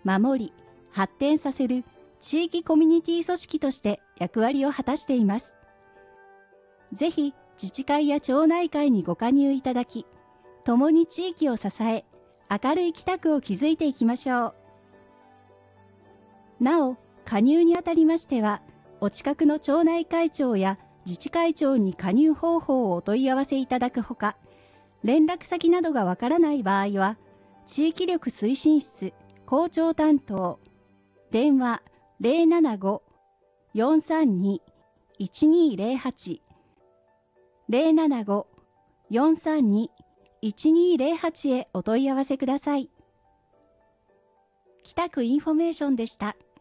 守り、発展させる地域コミュニティ組織として役割を果たしています。ぜひ自治会や町内会にご加入いただき、共に地域を支え、明るい北区を築いていきましょう。なお、加入にあたりましては、お近くの町内会長や自治会長に加入方法をお問い合わせいただくほか、連絡先などがわからない場合は、地域力推進室校長担当、電話075-432-1208 075-432-1208へお問い合わせください。北区インフォメーションでした。